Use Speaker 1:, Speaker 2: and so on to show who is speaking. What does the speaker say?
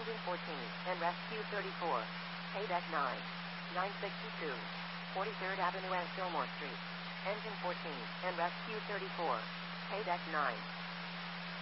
Speaker 1: Engine 14, and Rescue 34. Paydeck 9. 962. 43rd Avenue and Fillmore Street. Engine 14, and Rescue 34. Paydeck 9.